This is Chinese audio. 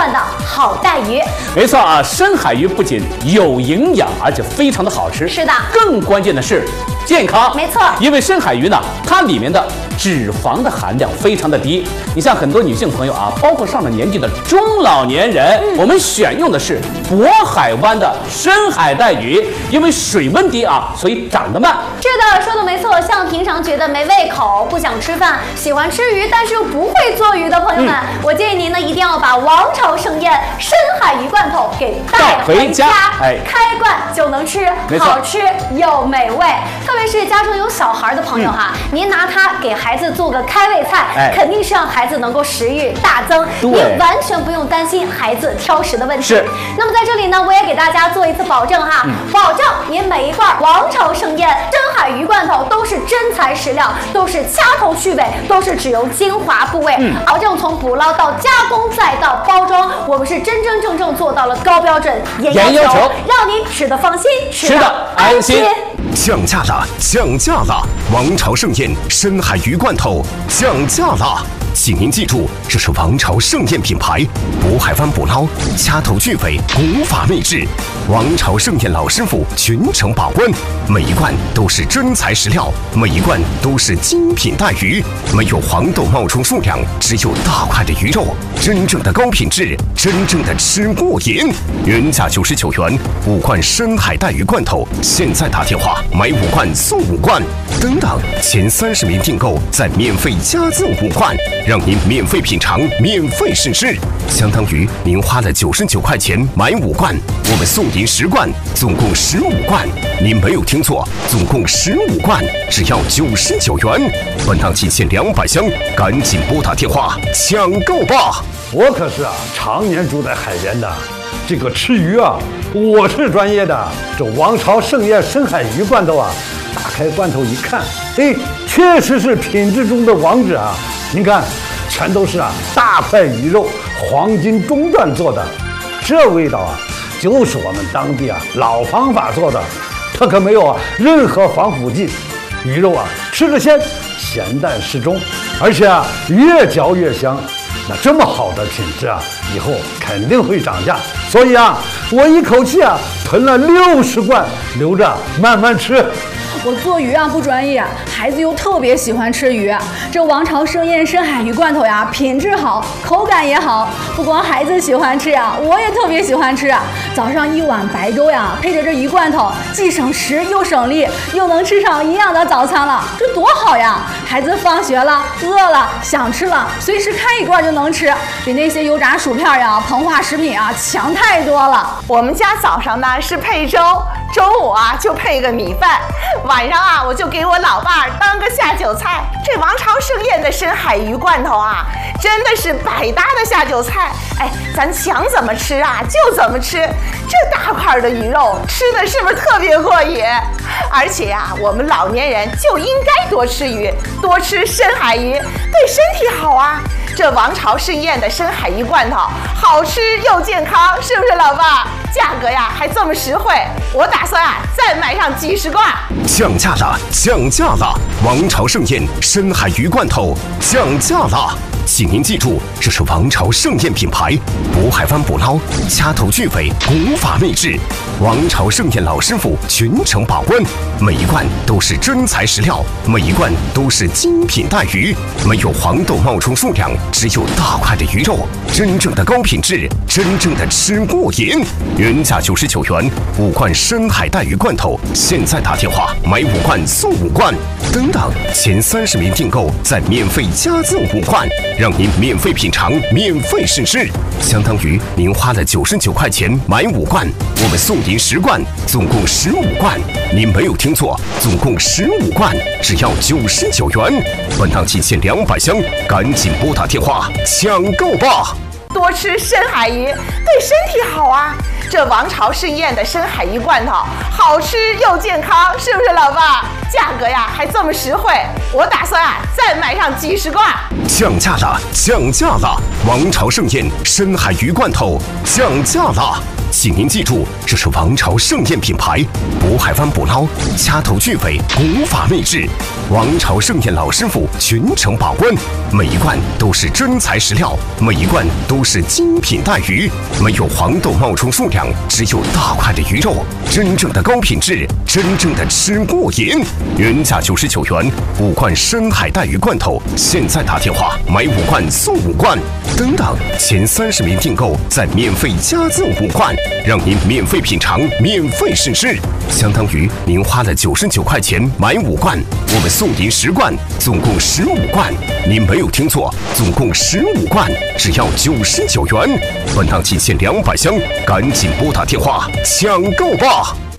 冠的好带鱼。 没错啊，深海鱼不仅有营养，而且非常的好吃。 是的， 更关键的是健康。 没错， 因为深海鱼呢，它里面的脂肪的含量非常的低。你像很多女性朋友啊，包括上了年纪的中老年人，我们选用的是渤海湾的深海带鱼，因为水温低啊，所以长得慢。 是的，说的没错。像平常觉得没胃口、不想吃饭、喜欢吃鱼，但是又不会做鱼的朋友们，我建议您呢一定要把王朝盛宴深海鱼罐头给带回家，开罐就能吃，好吃又美味。特别是家中有小孩的朋友哈，您拿它给孩子做个开胃菜，肯定是让孩子能够食欲大增，您完全不用担心孩子挑食的问题。 是。 那么在这里呢，我也给大家做一次保证哈，保证您每一罐王朝盛宴深海鱼罐头都是真材实料，都是掐头去尾，都是只用精华部位，保证从捕捞到加工再到包装，我们是真真正正做到了高标准严要求，让您吃得放心，吃得安心。 降价了，降价了！王朝盛宴深海鱼罐头降价了！请您记住，这是王朝盛宴品牌，渤海湾捕捞，掐头去尾，古法秘制。王朝盛宴老师傅全程把关，每一罐都是真材实料，每一罐都是精品带鱼，没有黄豆冒充数量，只有大块的鱼肉，真正的高品质，真正的吃过瘾。原价99元，5罐深海带鱼罐头，现在打电话买5罐送5罐，等等，前30名订购再免费加赠5罐。让您免费品尝，免费试吃，相当于您花了99块钱买5罐，我们送您10罐，总共15罐。您没有听错，总共15罐，只要99元。本档仅限200箱，赶紧拨打电话抢购吧！ 我可是常年住在海边的，这个吃鱼我是专业的。这王朝盛宴深海鱼罐头打开罐头一看，确实是品质中的王者啊！您看，全都是大块鱼肉，黄金中段做的，这味道就是我们当地老方法做的，它可没有任何防腐剂，鱼肉吃着鲜，咸淡适中，而且越嚼越香。那这么好的品质以后肯定会涨价，所以我一口气囤了60罐，留着慢慢吃。 我做鱼不专业，孩子又特别喜欢吃鱼。这王朝盛宴深海鱼罐头品质好，口感也好。不光孩子喜欢吃我也特别喜欢吃。早上1碗白粥配着这鱼罐头，既省时又省力，又能吃上营养的早餐了，这多好呀！孩子放学了，饿了，想吃了，随时开一罐就能吃，比那些油炸薯片膨化食品强太多了。 我们家早上呢是配粥，中午就配个米饭，晚上我就给我老伴儿当个下酒菜。这王朝盛宴的深海鱼罐头真的是百搭的下酒菜。咱想怎么吃就怎么吃，这大块的鱼肉吃的是不是特别过瘾？而且我们老年人就应该多吃鱼，多吃深海鱼，对身体好这王朝盛宴的深海鱼罐头好吃又健康，是不是老伴儿？价格还这么实惠，我打算再买上几10罐。 降价了，降价了！王朝盛宴深海鱼罐头降价了！请您记住，这是王朝盛宴品牌，渤海湾捕捞，掐头去尾，古法秘制。王朝盛宴老师傅全程把关，每一罐都是真材实料，每一罐都是精品带鱼，没有黄豆冒充数量，只有大块的鱼肉，真正的高品质，真正的吃过瘾。原价99元，5罐深海带鱼罐头，现在打电话买5罐送5罐，等等，前30名订购再免费加赠5罐。让您免费品尝，免费试吃，相当于您花了99块钱买5罐，我们送您10罐，总共15罐。您没有听错，总共15罐，只要99元。本档仅限200箱，赶紧拨打电话抢购吧！ 多吃深海鱼对身体好这王朝盛宴的深海鱼罐头好吃又健康，是不是老伴儿？价格还这么实惠，我打算再买上几10罐。 降价了，降价了！王朝盛宴深海鱼罐头降价了！请您记住，这是王朝盛宴品牌，渤海湾捕捞，掐头去尾，古法秘制。 王朝盛宴老师傅全程把关，每一罐都是真材实料，每一罐都是精品带鱼，没有黄豆冒充数量，只有大块的鱼肉，真正的高品质，真正的吃过瘾。原价99元，5罐深海带鱼罐头，现在打电话买5罐送5罐，等等，前30名订购再免费加赠5罐，让您免费品尝，免费试吃，相当于您花了99块钱买5罐，我们送您10罐，总共15罐。您没有听错，总共15罐，只要99元。本档仅限200箱，赶紧拨打电话抢购吧！